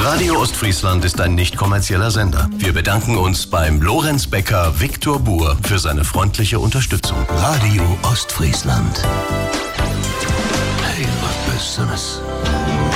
Radio Ostfriesland ist ein nicht kommerzieller Sender. Wir bedanken uns beim Lorenz Becker Viktor Buhr für seine freundliche Unterstützung. Radio Ostfriesland. Hey, was Besseres.